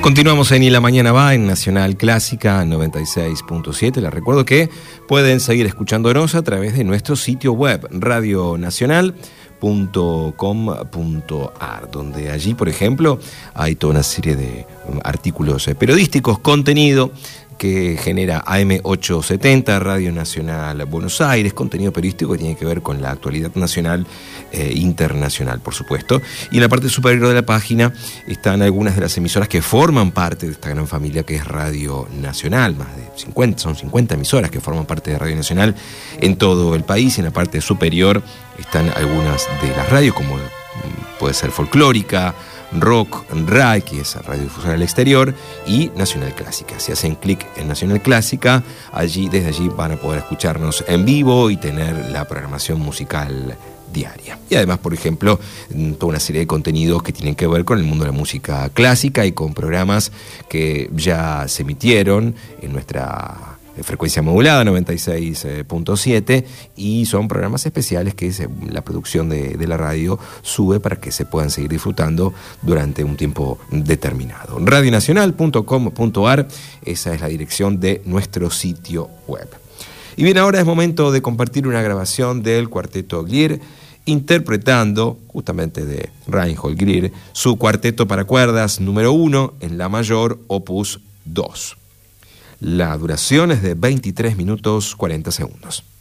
Continuamos en Y la Mañana Va, en Nacional Clásica 96.7. Les recuerdo que pueden seguir escuchándonos a través de nuestro sitio web, radionacional.com.ar, donde allí, por ejemplo, hay toda una serie de artículos periodísticos, contenido que genera AM870, Radio Nacional Buenos Aires, contenido periodístico que tiene que ver con la actualidad nacional e internacional, por supuesto. Y en la parte superior de la página están algunas de las emisoras que forman parte de esta gran familia que es Radio Nacional, más de 50, son 50 emisoras que forman parte de Radio Nacional en todo el país. Y en la parte superior están algunas de las radios, como puede ser Folclórica, Rock, RAI, que es Radiodifusora del Exterior, y Nacional Clásica. Si hacen clic en Nacional Clásica, desde allí van a poder escucharnos en vivo y tener la programación musical diaria. Y además, por ejemplo, toda una serie de contenidos que tienen que ver con el mundo de la música clásica y con programas que ya se emitieron en nuestra frecuencia modulada 96.7 y son programas especiales que la producción de la radio sube para que se puedan seguir disfrutando durante un tiempo determinado. Radionacional.com.ar, esa es la dirección de nuestro sitio web. Y bien, ahora es momento de compartir una grabación del Cuarteto Grieg, interpretando justamente de Reinhold Grieg su cuarteto para cuerdas número 1 en la mayor, opus 2. La duración es de 23 minutos 40 segundos.